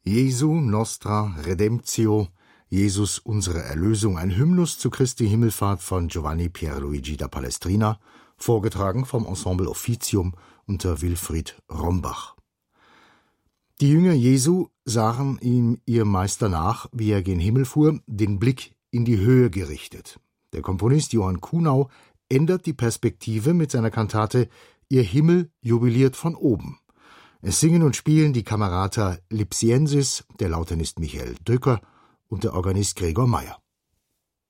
Jesu Nostra Redemptio, Jesus unsere Erlösung, ein Hymnus zu Christi Himmelfahrt von Giovanni Pierluigi da Palestrina, vorgetragen vom Ensemble Officium unter Wilfried Rombach. Die Jünger Jesu sahen ihm ihr Meister nach, wie er gen Himmel fuhr, den Blick in die Höhe gerichtet. Der Komponist Johann Kuhnau ändert die Perspektive mit seiner Kantate »Ihr Himmel jubiliert von oben«. Es singen und spielen die Camerata Lipsiensis, der Lautenist Michael Döcker und der Organist Gregor Meyer.